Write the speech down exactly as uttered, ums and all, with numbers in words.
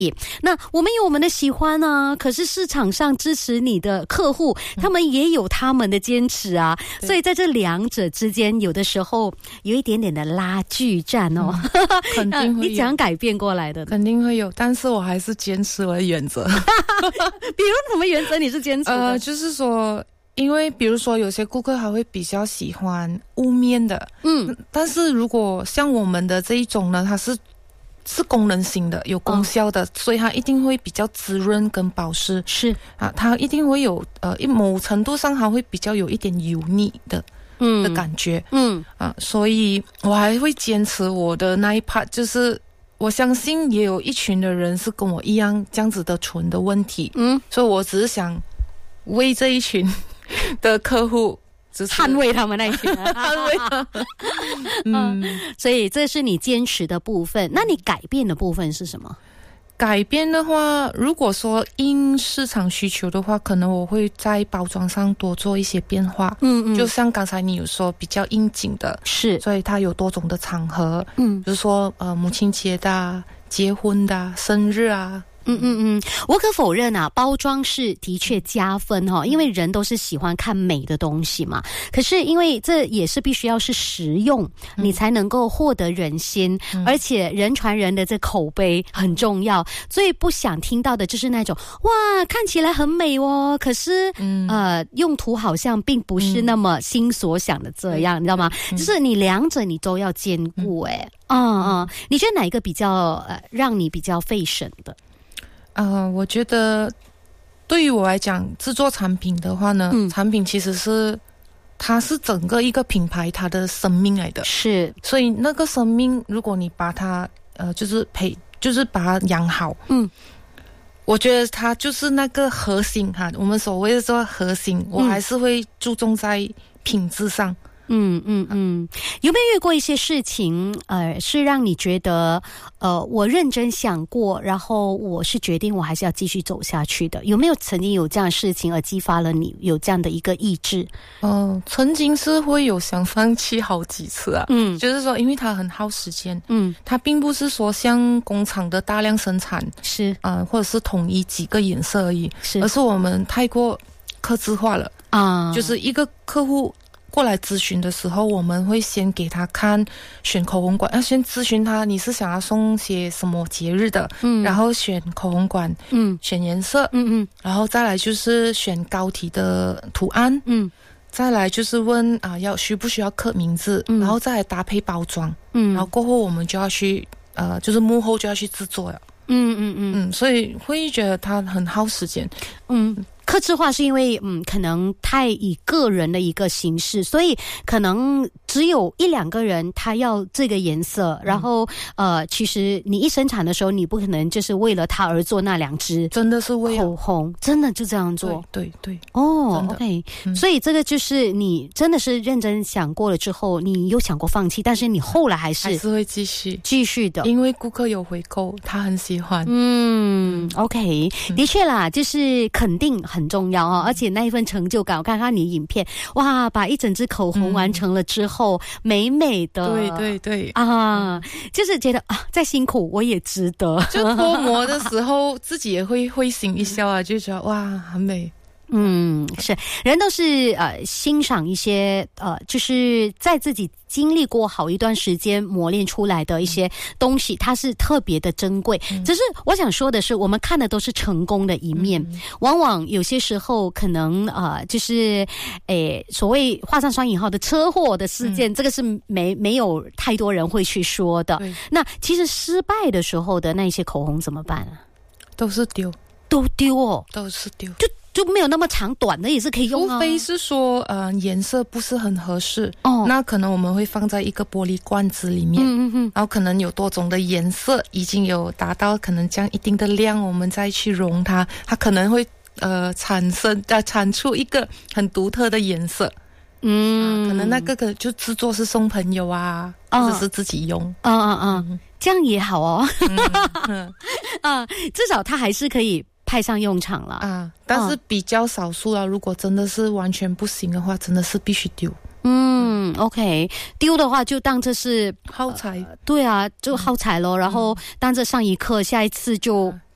那我们有我们的喜欢啊，可是市场上支持你的客户，他们也有他们的坚持啊，嗯、所以在这两者之间，有的时候有一点点的拉锯战哦。 嗯、肯定会有， 你怎样改变过来的？ 肯定会有，但是我还是坚持我的原则。 比如什么原则你是坚持的？ 呃，就是说。因为比如说有些顾客还会比较喜欢雾面的，嗯，但是如果像我们的这一种呢，它是是功能性的，有功效的，哦、所以它一定会比较滋润跟保湿， 是啊，它一定会有呃某程度上它会比较有一点油腻的嗯的感觉，嗯啊，所以我还会坚持我的那一 part， 就是我相信也有一群的人是跟我一样这样子的唇的问题，嗯，所以我只是想为这一群的客户捍卫他们那一群捍卫他们嗯，所以这是你坚持的部分。那你改变的部分是什么？ 改变的话，如果说因市场需求的话，可能我会在包装上多做一些变化。嗯嗯，就像刚才你有说比较应景的， 是， 所以它有多种的场合，嗯，比如说呃母亲节的、啊、结婚的、啊、生日啊。 嗯嗯嗯，我可否认啊，包装是的确加分哈、哦，因为人都是喜欢看美的东西嘛。可是因为这也是必须要是实用，嗯、你才能够获得人心，嗯、而且人传人的这口碑很重要。最不想听到的就是那种哇，看起来很美哦，可是、嗯、呃用途好像并不是那么心所想的这样，嗯、你知道吗？嗯、就是你两者你都要兼顾哎。嗯嗯，你觉得哪一个比较呃让你比较费神的？ 呃，我觉得对于我来讲，制作产品的话呢，嗯、产品其实是它是整个一个品牌它的生命来的， 是， 所以那个生命，如果你把它呃，就是培，就是把它养好，嗯，我觉得它就是那个核心哈，我们所谓的说核心，嗯、我还是会注重在品质上。 嗯嗯嗯，有没有遇过一些事情，呃，是让你觉得，呃，我认真想过，然后我是决定我还是要继续走下去的？有没有曾经有这样的事情而激发了你有这样的一个意志？ 哦、呃，曾经是会有想放弃好几次啊，嗯，就是说，因为它很耗时间，嗯，它并不是说像工厂的大量生产是啊、呃，或者是统一几个颜色而已， 是， 而是我们太过客制化了啊，就是一个客户过来咨询的时候，我们会先给他看选口红管，要先咨询他你是想要送些什么节日的，嗯，然后选口红管，嗯，选颜色，嗯嗯，然后再来就是选膏体的图案，嗯，再来就是问啊、呃、要需不需要刻名字，嗯，然后再来搭配包装，嗯，然后过后我们就要去呃就是幕后就要去制作了，嗯嗯嗯嗯，所以会觉得它很耗时间， 嗯。客制化是因为嗯，可能太以个人的一个形式，所以可能只有一两个人他要这个颜色，然后、嗯、呃，其实你一生产的时候，你不可能就是为了他而做那两支， 真的是为了口红，真的就这样做， 对对对， 哦 ，OK，、嗯、所以这个就是你真的是认真想过了之后，你有想过放弃，但是你后来还是还是会继续继续的， 因为顾客有回购，他很喜欢， 嗯 ，OK，、嗯、的确啦，就是肯定很重要哦，而且那一份成就感，我看看你影片，哇，把一整支口红完成了之后，嗯、美美的， 对对对啊，嗯、就是觉得啊，再辛苦我也值得。 就脱模的时候，自己也会会心一笑啊，就觉得哇，很美。 嗯，是，人都是呃欣赏一些呃，就是在自己经历过好一段时间磨练出来的一些东西，它是特别的珍贵。嗯、只是我想说的是，我们看的都是成功的一面，嗯、往往有些时候可能呃，就是诶所谓画上双引号的车祸的事件，嗯、这个是没没有太多人会去说的。那其实失败的时候的那些口红怎么办啊？ 都是丢， 都丢哦， 都是丢， 就。就没有那么长短的也是可以用啊， 除非是说呃颜色不是很合适哦，那可能我们会放在一个玻璃罐子里面，嗯嗯嗯，然后可能有多种的颜色已经有达到可能这样一定的量，我们再去溶它，它可能会呃产生呃产出一个很独特的颜色，嗯、呃，可能那个个就制作是送朋友啊，哦、或者是自己用， 嗯嗯嗯，这样也好哦，嗯嗯，至少它还是可以派上用场了啊，但是比较少数啊。如果真的是完全不行的话，真的是必须丢。 嗯 ，OK， 丢的话就当这是耗材、 呃，对啊，就耗材咯。嗯、然后当这上一课，下一次就